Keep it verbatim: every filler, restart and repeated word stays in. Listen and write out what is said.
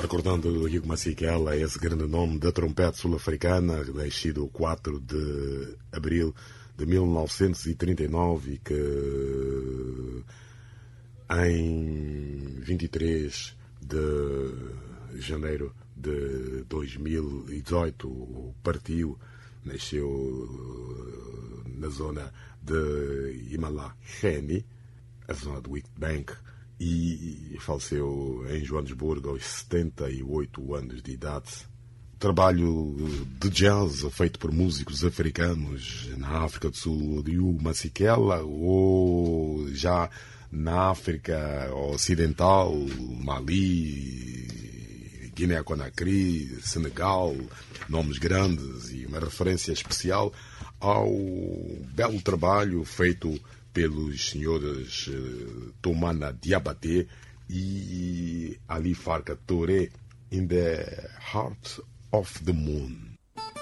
recordando Hugo Masekela, esse grande nome da trompete sul-africana, nascido quatro de abril de mil novecentos e trinta e nove, que em vinte e três de janeiro de dois mil e dezoito partiu, nasceu na zona de Imalaheni, a zona de Witbank, e faleceu em Joanesburgo aos setenta e oito anos de idade. Trabalho de jazz feito por músicos africanos na África do Sul de Hugo Masekela, ou já na África Ocidental, Mali, Guiné-Conakry, Senegal, nomes grandes, e uma referência especial ao belo trabalho feito pelos senhores Toumana Diabaté e Ali Farka Touré, In the Heart of the Moon.